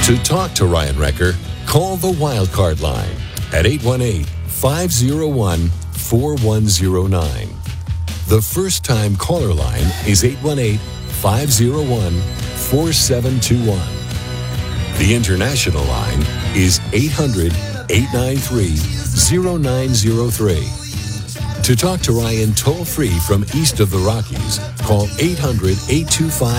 To talk to Ryan Wrecker, call the Wildcard line at 818-501-4109. The first-time caller line is 818-501-4721. The international line is 800-893-0903. To talk to Ryan toll-free from east of the Rockies, call 800-825